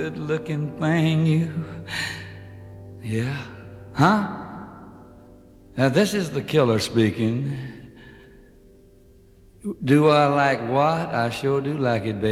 good-looking thing, you. Yeah. Huh? Now, this is the killer speaking. Do I like what? I sure do like it, baby.